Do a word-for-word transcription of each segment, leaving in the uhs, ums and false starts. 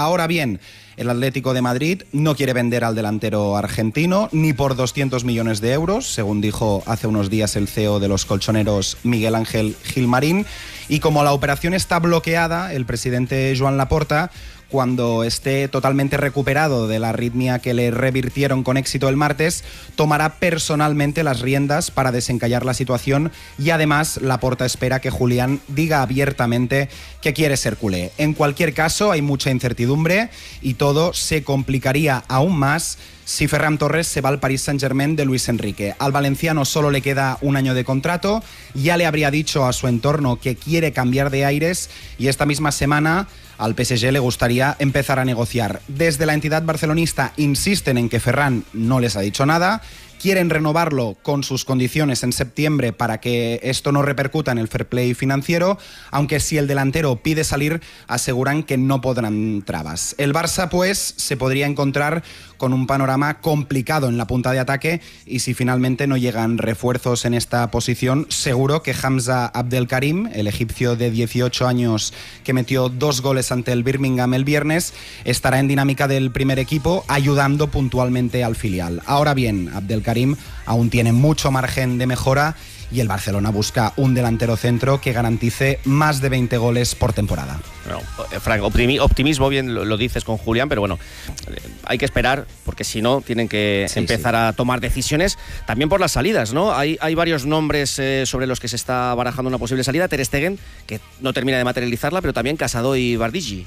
Ahora bien, el Atlético de Madrid no quiere vender al delantero argentino ni por doscientos millones de euros, según dijo hace unos días el C E O de los colchoneros Miguel Ángel Gilmarín. Y como la operación está bloqueada, el presidente Joan Laporta, cuando esté totalmente recuperado de la arritmia que le revirtieron con éxito el martes, tomará personalmente las riendas para desencallar la situación y además Laporta espera que Julián diga abiertamente que quiere ser culé. En cualquier caso, hay mucha incertidumbre y todo se complicaría aún más si Ferran Torres se va al Paris Saint-Germain de Luis Enrique. Al valenciano solo le queda un año de contrato, ya le habría dicho a su entorno que quiere cambiar de aires y esta misma semana al P S G le gustaría empezar a negociar. Desde la entidad barcelonista insisten en que Ferran no les ha dicho nada, quieren renovarlo con sus condiciones en septiembre para que esto no repercuta en el fair play financiero, aunque si el delantero pide salir, aseguran que no podrán trabas. El Barça, pues, se podría encontrar con un panorama complicado en la punta de ataque y si finalmente no llegan refuerzos en esta posición, seguro que Hamza Abdelkarim, el egipcio de dieciocho años que metió dos goles ante el Birmingham el viernes, estará en dinámica del primer equipo ayudando puntualmente al filial. Ahora bien, Abdelkarim aún tiene mucho margen de mejora y el Barcelona busca un delantero centro que garantice más de veinte goles por temporada. Bueno, Frank, optimismo, bien lo, lo dices con Julián, pero bueno, hay que esperar porque si no tienen que sí, empezar sí. a tomar decisiones también por las salidas, ¿no? Hay, hay varios nombres eh, sobre los que se está barajando una posible salida. Ter Stegen, que no termina de materializarla, pero también Casado y Bardghiji.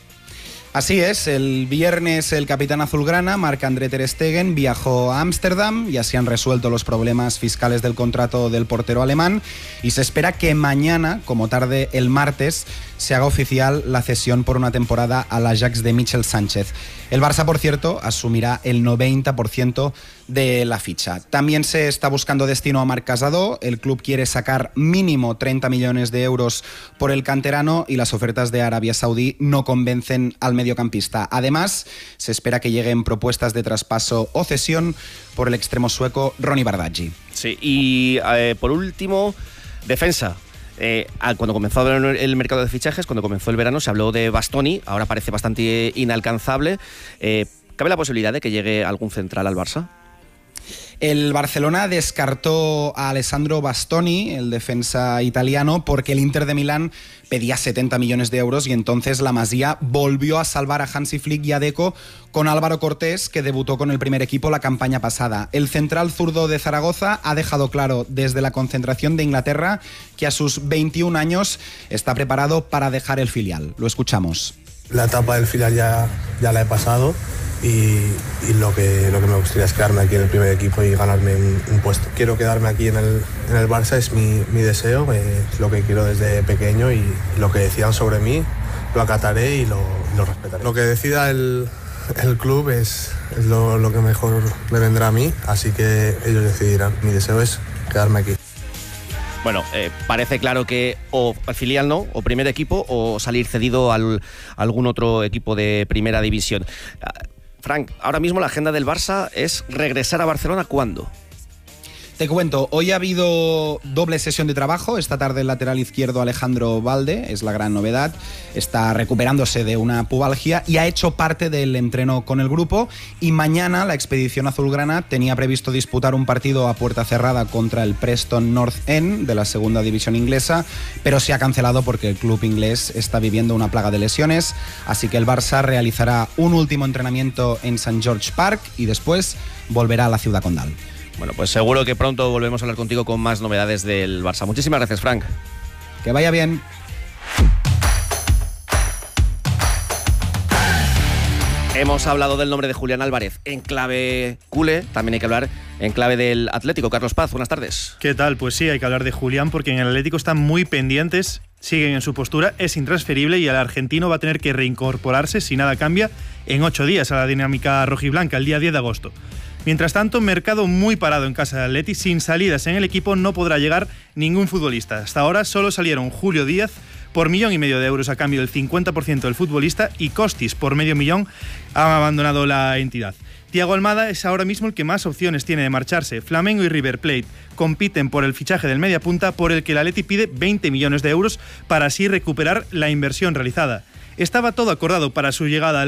Así es, el viernes el capitán azulgrana, Marc-André Ter Stegen, viajó a Ámsterdam, ya se han resuelto los problemas fiscales del contrato del portero alemán y se espera que mañana, como tarde el martes, se haga oficial la cesión por una temporada al Ajax de Michel Sánchez. El Barça, por cierto, asumirá el noventa por ciento de la ficha. También se está buscando destino a Marc Casado. El club quiere sacar mínimo treinta millones de euros por el canterano y las ofertas de Arabia Saudí no convencen al mediocampista. Además, se espera que lleguen propuestas de traspaso o cesión por el extremo sueco Ronny Bardghiji. Sí, y eh, por último, defensa. Eh, cuando comenzó el mercado de fichajes, cuando comenzó el verano, se habló de Bastoni, ahora parece bastante inalcanzable. Eh, ¿Cabe la posibilidad de que llegue algún central al Barça? El Barcelona descartó a Alessandro Bastoni, el defensa italiano, porque el Inter de Milán pedía setenta millones de euros y entonces la Masía volvió a salvar a Hansi Flick y a Deco con Álvaro Cortés, que debutó con el primer equipo la campaña pasada. El central zurdo de Zaragoza ha dejado claro desde la concentración de Inglaterra que a sus veintiún años está preparado para dejar el filial. Lo escuchamos. La etapa del filial ya, ya la he pasado. Y, y lo, que, lo que me gustaría es quedarme aquí en el primer equipo y ganarme un, un puesto. Quiero quedarme aquí en el, en el Barça, es mi, mi deseo, eh, es lo que quiero desde pequeño y lo que decidan sobre mí lo acataré y lo, lo respetaré. Lo que decida el, el club es, es lo, lo que mejor me vendrá a mí, así que ellos decidirán. Mi deseo es quedarme aquí. Bueno, eh, parece claro que o al filial no, o primer equipo, o salir cedido al, a algún otro equipo de primera división. Frank, ahora mismo la agenda del Barça es regresar a Barcelona, ¿cuándo? Te cuento, hoy ha habido doble sesión de trabajo. Esta tarde el lateral izquierdo Alejandro Balde, es la gran novedad, está recuperándose de una pubalgia y ha hecho parte del entreno con el grupo. Y mañana la expedición azulgrana tenía previsto disputar un partido a puerta cerrada contra el Preston North End de la segunda división inglesa, pero se ha cancelado porque el club inglés está viviendo una plaga de lesiones. Así que el Barça realizará un último entrenamiento en Saint George Park y después volverá a la ciudad condal. Bueno, pues seguro que pronto volvemos a hablar contigo con más novedades del Barça. Muchísimas gracias, Frank. Que vaya bien. Hemos hablado del nombre de Julián Álvarez en clave culé, también hay que hablar en clave del Atlético. Carlos Paz, buenas tardes. ¿Qué tal? Pues sí, hay que hablar de Julián porque en el Atlético están muy pendientes, siguen en su postura, es intransferible y el argentino va a tener que reincorporarse, si nada cambia, en ocho días a la dinámica rojiblanca, el día diez de agosto. Mientras tanto, mercado muy parado en casa de Atleti, sin salidas en el equipo no podrá llegar ningún futbolista. Hasta ahora solo salieron Julio Díaz por millón y medio de euros a cambio del cincuenta por ciento del futbolista y Costis por medio millón ha abandonado la entidad. Thiago Almada es ahora mismo el que más opciones tiene de marcharse. Flamengo y River Plate compiten por el fichaje del mediapunta por el que el Atleti pide veinte millones de euros para así recuperar la inversión realizada. Estaba todo acordado para su llegada al